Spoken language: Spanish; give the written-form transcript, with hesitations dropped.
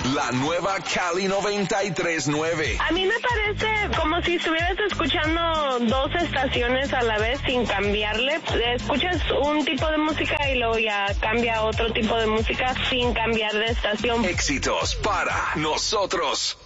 La nueva Cali 93.9. A mí me parece como si estuvieras escuchando dos estaciones a la vez sin cambiarle. Escuchas un tipo de música y luego ya cambia a otro tipo de música sin cambiar de estación. Éxitos para nosotros.